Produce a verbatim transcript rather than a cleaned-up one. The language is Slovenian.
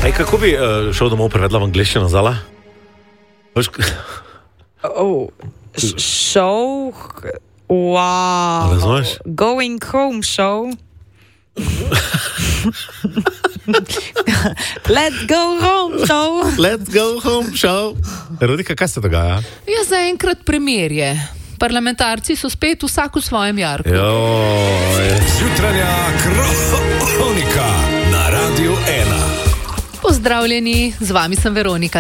Ej, kako bi uh, šel domov prevedla v angliščino, Zala? Veš, Oh, show, wow. Razumeš? Going home show. Let's go home show. Let's go home show. Rodika, kaj se dogaja? Ja, zaenkrat premirje. Parlamentarci so spet vsak v svojem jarku. Jutranja kronika na Radiu ena. Pozdravljeni, z vami sem Veronika.